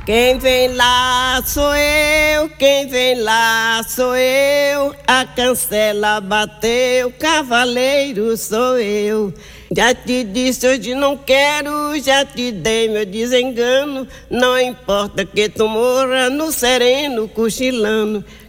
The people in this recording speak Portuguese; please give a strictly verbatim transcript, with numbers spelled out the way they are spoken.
Quem vem lá sou eu, quem vem lá sou eu, a cancela bateu, cavaleiro sou eu. Já te disse hoje não quero, já te dei meu desengano, não importa que tu morra no sereno cochilando.